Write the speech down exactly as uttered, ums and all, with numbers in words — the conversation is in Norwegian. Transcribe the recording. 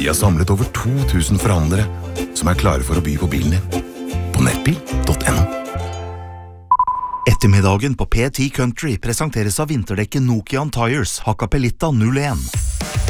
Vi har samlet over to tusen forhandlere som er klare for å by på bilen din. På nettbil punktum no. Ettermiddagen på P ti Country presenteres av vinterdekket Nokian Tires Hakkapeliitta null en.